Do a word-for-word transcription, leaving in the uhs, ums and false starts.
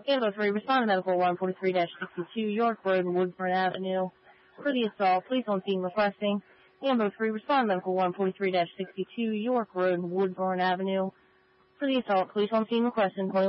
Ambo three, respond to medical one forty-three sixty-two, York Road, Woodburn Avenue. For the assault, police on scene requesting. Ambo three, respond to medical one forty-three sixty-two, York Road, Woodburn Avenue. For the assault, police on scene requesting.